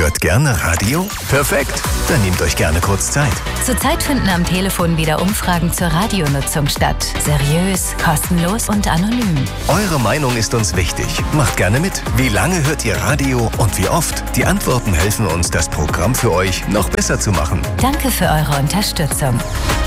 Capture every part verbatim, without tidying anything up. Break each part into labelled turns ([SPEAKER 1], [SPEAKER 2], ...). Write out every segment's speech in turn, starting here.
[SPEAKER 1] hört gerne Radio? Perfekt, dann nehmt euch gerne kurz Zeit.
[SPEAKER 2] Zurzeit finden am Telefon wieder Umfragen zur Radionutzung statt. Seriös, kostenlos und anonym.
[SPEAKER 1] Eure Meinung ist uns wichtig. Macht gerne mit. Wie lange hört ihr Radio und wie oft? Die Antworten helfen uns, das Programm für euch noch besser zu machen.
[SPEAKER 2] Danke für eure Unterstützung.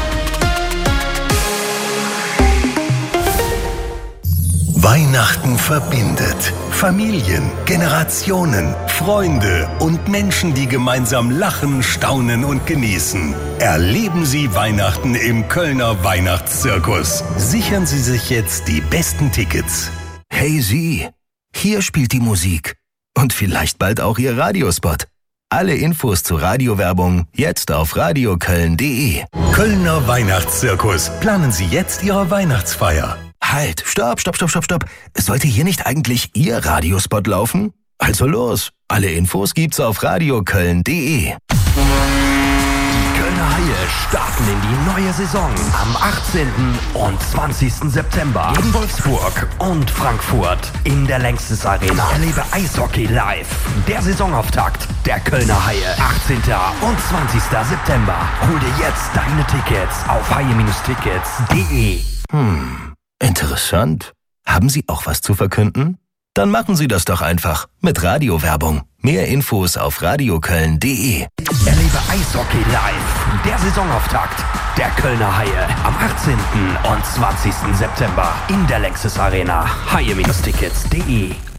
[SPEAKER 3] Weihnachten verbindet. Familien, Generationen, Freunde und Menschen, die gemeinsam lachen, staunen und genießen. Erleben Sie Weihnachten im Kölner Weihnachtszirkus. Sichern Sie sich jetzt die besten Tickets.
[SPEAKER 4] Hey Sie, hier spielt die Musik. Und vielleicht bald auch Ihr Radiospot. Alle Infos zur Radiowerbung jetzt auf radioköln punkt de.
[SPEAKER 3] Kölner Weihnachtszirkus. Planen Sie jetzt Ihre Weihnachtsfeier.
[SPEAKER 4] Halt, stopp, stopp, stopp, stopp, stopp. Sollte hier nicht eigentlich Ihr Radiospot laufen? Also los, alle Infos gibt's auf radioköln punkt de.
[SPEAKER 5] Die Kölner Haie starten in die neue Saison am achtzehnten und zwanzigsten September in Wolfsburg und Frankfurt in der Längstes Arena. Erlebe Eishockey live. Der Saisonauftakt der Kölner Haie. achtzehnten und zwanzigsten September. Hol dir jetzt deine Tickets auf haie Tickets punkt de.
[SPEAKER 4] Hm. Interessant. Haben Sie auch was zu verkünden? Dann machen Sie das doch einfach mit Radiowerbung. Mehr Infos auf radioköln punkt de.
[SPEAKER 5] Erlebe Eishockey live. Der Saisonauftakt der Kölner Haie am achtzehnten und zwanzigsten September in der Längstes Arena. haie Tickets punkt de.